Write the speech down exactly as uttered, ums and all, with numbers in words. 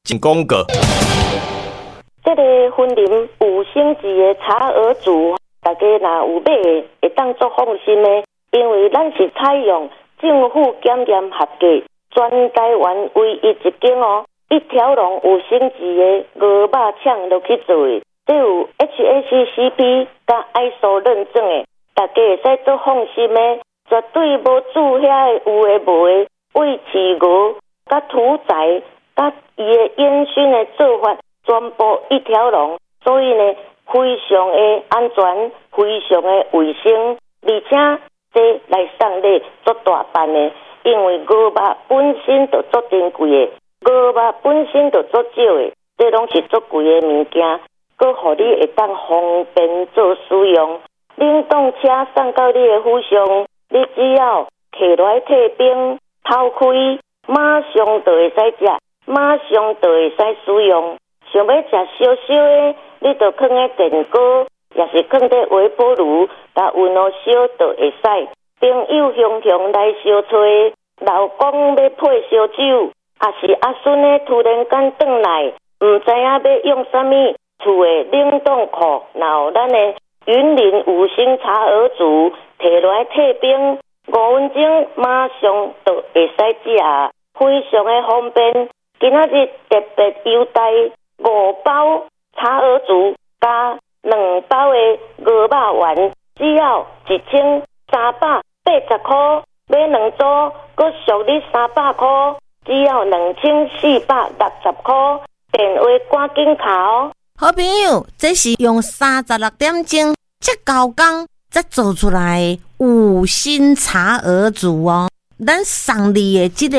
请公告。 这个分林五星级的茶鹅组，大家若有买的，会当作放心的，因为咱是采用政府检验合格，全台湾唯一一间哦，一条龙五星级的鹅肉肠落去做的，这有 H A C C P 甲 I S O 认证的，大家会使做放心的，绝对无煮遐有的无的喂饲鹅、甲屠宰、甲伊的烟熏的做法。全部一条龙，所以呢，非常的安全，非常的卫生，而且这来送礼做大办的，因为鹅肉本身就做珍贵的，鹅肉本身就做少的，这拢是做贵的物件，佮互你会当方便做使用。冷冻车送到你的府上，你只要摕来退冰，掏开，马上就会使食，马上就会使使用。想要食烧烧的，你就放在电锅，也是放在微波炉，甲温度烧就会使。朋友雄雄来烧吹，老公要配烧酒，也是阿孙呢突然间转来，唔知影要用啥物厝的冷冻库，然后咱的云林五星茶鹅组摕来退冰，五分钟马上就会使食，非常的方便。今仔日特别优待。五包茶鹅组加两包的鹅肉丸，只要一千三百八十块，买两组，佮俗你三百块，只要两千四百六十块。电话赶紧卡哦！ 好朋友，这是用三十六点钟这高工才做出来五星茶鹅组哦。咱送你的这个